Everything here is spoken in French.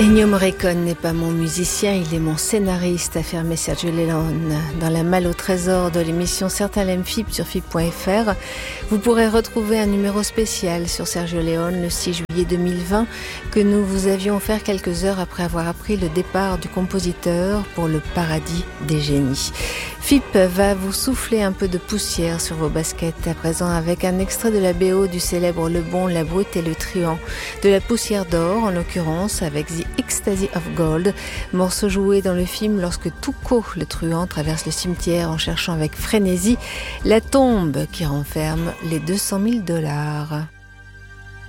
Ennio Morricone n'est pas mon musicien, il est mon scénariste, affirmait Sergio Leone dans La Malle au trésor de l'émission Certains l'aiment FIP sur FIP.fr. Vous pourrez retrouver un numéro spécial sur Sergio Leone le 6 juillet 2020 que nous vous avions offert quelques heures après avoir appris le départ du compositeur pour le paradis des génies. FIP va vous souffler un peu de poussière sur vos baskets à présent avec un extrait de la BO du célèbre Le Bon, la Brute et le Truand, de la poussière d'or en l'occurrence avec The Ecstasy of Gold, morceau joué dans le film lorsque Tuco, le truand, traverse le cimetière en cherchant avec frénésie la tombe qui renferme les $200 000.